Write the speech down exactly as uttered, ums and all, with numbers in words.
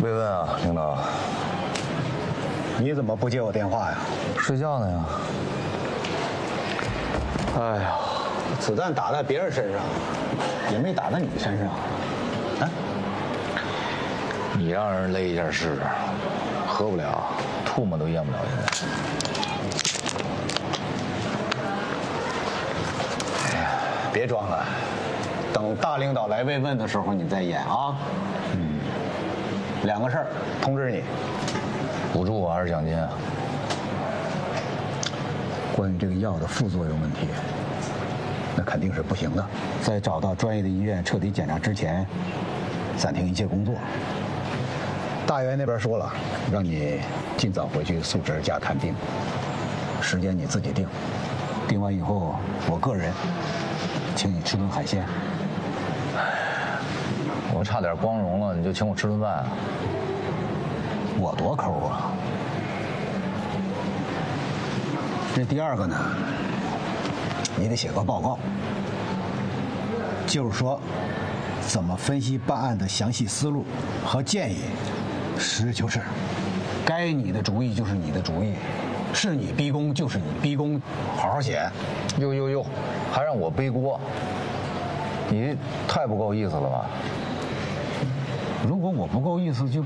慰问啊，领导。 你怎么不接我电话呀？ 睡觉呢呀。哎呀， 子弹打在别人身上，也没打在你身上。啊？ 你让人勒一下试试，喝不了，唾沫都咽不了现在。 哎呀，别装了，等大领导来慰问的时候你再演啊。嗯。两个事儿，通知你。 补助还是奖金啊？ 关于这个药的副作用问题，那肯定是不行的。在找到专业的医院彻底检查之前，暂停一切工作。大员那边说了，让你尽早回去述职加看病，时间你自己定。定完以后，我个人请你吃顿海鲜。 我差点光荣了，你就请我吃顿饭啊？ 我多抠啊！这第二个呢，你得写个报告，就是说怎么分析办案的详细思路和建议。实事求是，该你的主意就是你的主意，是你逼宫就是你逼宫，好好写。 呦呦呦，还让我背锅，你太不够意思了吧？ 如果我不够意思就。